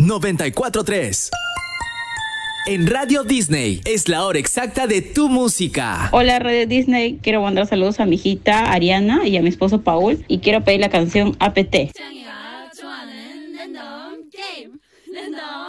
94.3. En Radio Disney es la hora exacta de tu música. Hola Radio Disney, quiero mandar saludos a mi hijita Ariana y a mi esposo Paul y quiero pedir la canción APT.